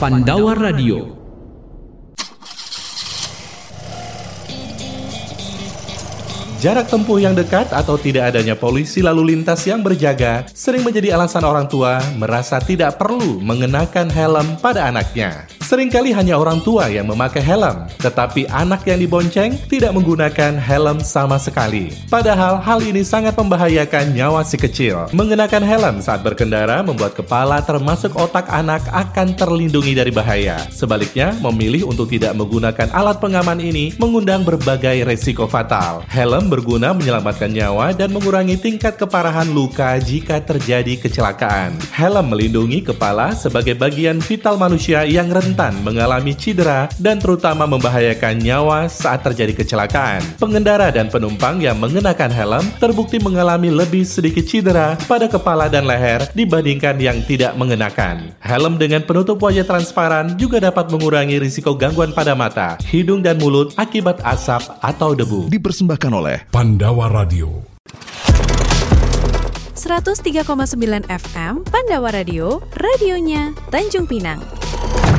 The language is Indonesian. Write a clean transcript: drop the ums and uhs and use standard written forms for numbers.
Pandawa Radio. Jarak tempuh yang dekat atau tidak adanya polisi lalu lintas yang berjaga sering menjadi alasan orang tua merasa tidak perlu mengenakan helm pada anaknya. Seringkali hanya orang tua yang memakai helm, tetapi anak yang dibonceng tidak menggunakan helm sama sekali. Padahal hal ini sangat membahayakan nyawa si kecil. Mengenakan helm saat berkendara membuat kepala termasuk otak anak akan terlindungi dari bahaya. Sebaliknya, memilih untuk tidak menggunakan alat pengaman ini mengundang berbagai resiko fatal. Helm berguna menyelamatkan nyawa dan mengurangi tingkat keparahan luka jika terjadi kecelakaan. Helm melindungi kepala sebagai bagian vital manusia yang rentan mengalami cedera dan terutama membahayakan nyawa saat terjadi kecelakaan. Pengendara dan penumpang yang mengenakan helm terbukti mengalami lebih sedikit cedera pada kepala dan leher dibandingkan yang tidak mengenakan. Helm dengan penutup wajah transparan juga dapat mengurangi risiko gangguan pada mata, hidung dan mulut akibat asap atau debu. Dipersembahkan oleh Pandawa Radio. 103,9 FM Pandawa Radio, radionya Tanjung Pinang.